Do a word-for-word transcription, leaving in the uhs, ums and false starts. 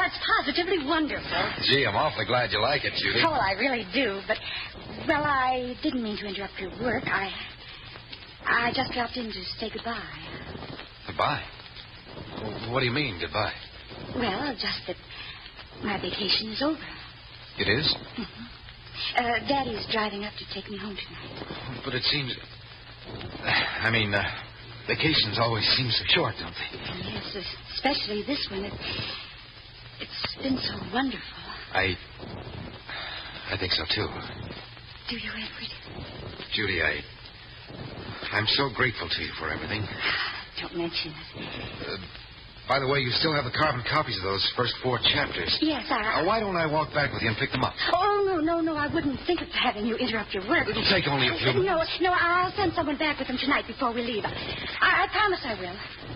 Oh, it's positively wonderful. Gee, I'm awfully glad you like it, Judy. Oh, well, I really do. But, well, I didn't mean to interrupt your work. I, I just dropped in to say goodbye. Goodbye? What do you mean, goodbye? Well, just that my vacation is over. It is? Mm-hmm. Uh, Daddy's driving up to take me home tonight. But it seems... I mean, uh, vacations always seem so short, don't they? Yes, especially this one. It, it's been so wonderful. I... I think so, too. Do you, Edward? Judy, I... I'm so grateful to you for everything. Don't mention it. Uh, by the way, you still have the carbon copies of those first four chapters. Yes, I... Uh, why don't I walk back with you and pick them up? Oh, no, no, no. I wouldn't think of having you interrupt your work. It'll take only a few minutes. No, no, I'll send someone back with them tonight before we leave. I, I promise I will.